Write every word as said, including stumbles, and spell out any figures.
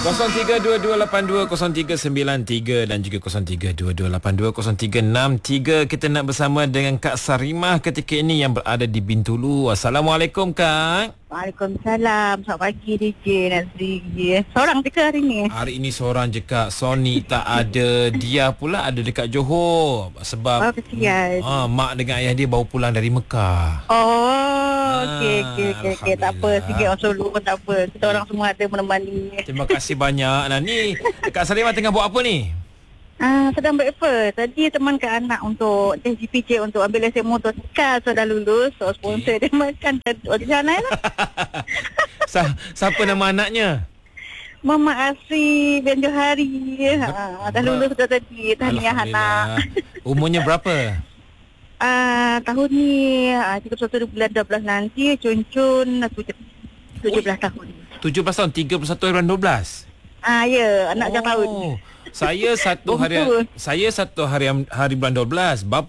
kosong tiga dua dua lapan dua kosong tiga sembilan tiga dan juga kosong tiga dua dua lapan dua kosong tiga enam tiga. Kita nak bersama dengan Kak Sarimah ketika ini yang berada di Bintulu. Assalamualaikum Kak. Waalaikumsalam. Selamat pagi D J Nazri. Seorang je ke hari ni? Hari ini seorang je Kak. Sony tak ada. Dia pula ada dekat Johor. Sebab Oh, kesian. ah, mak dengan ayah dia baru pulang dari Mekah. Oh, okey, okey, okey. Okay. Tak apa, Alhamdulillah. sikit orang Solo pun tak apa. Kita orang semua ada menemani. Terima kasih banyak. Nah ni Kak Sarimah tengah buat apa ni? Ah, sedang breakfast. Tadi temankan anak untuk T G P C untuk ambil lesen motosikal. So dah lulus. So sponsor dia makan di sana lah. Sa- siapa nama anaknya? Mama Asri bin Johari. Ha, dah lulus dah tadi. Tahniah anak. Umurnya berapa? Ah, tahun ni ah, tiga puluh satu bulan dua belas nanti. Cun-cun tujuh belas tahun. tujuh belas tahun, tiga puluh satu hari bulan dua belas. Ah, ya, anak oh. tahun. Saya satu hari Bungsu. saya satu hari hari bulan dua belas. Bapa